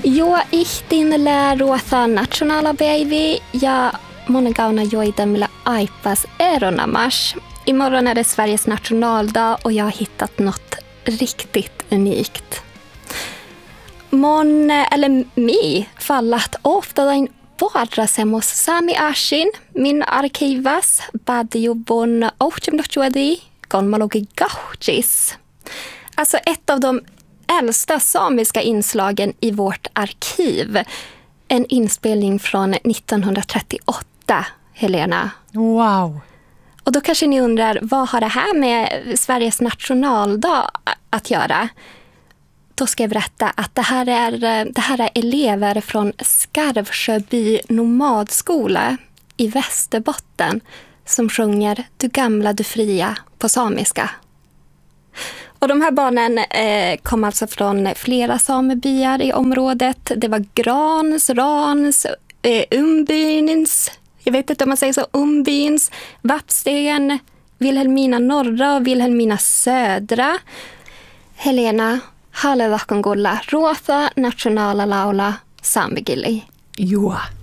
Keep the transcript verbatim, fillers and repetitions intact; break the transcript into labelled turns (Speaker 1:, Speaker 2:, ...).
Speaker 1: Jo ihtin ruotha nationala päivi ja monenkauna joita millä aipas eronamas. Imorgon är det Sveriges nationaldag och jag har hittat något riktigt unikt. Mon eller mi fallat ofta dain vuodrasemos Sami Ashin min arkivas badjubon ohtimdochuadi konmalogi gauchis. Alltså ett av de äldsta samiska inslagen i vårt arkiv. En inspelning från nittonhundratrettioåtta, Helena.
Speaker 2: Wow!
Speaker 1: Och då kanske ni undrar, vad har det här med Sveriges nationaldag att göra? Då ska jag berätta att det här är, det här är elever från Skarvsjöby nomadskola i Västerbotten som sjunger Du gamla, du fria på samiska. Och de här barnen eh, kom alltså från flera samebyar i området. Det var Grans, Rans, eh, Umbyns, jag vet inte om man säger så, Umbyns, Vappsten, Vilhelmina norra och Vilhelmina södra. Helena, Hallevakongolla, Rotha, nationala laula, Sambigili.
Speaker 2: Joo.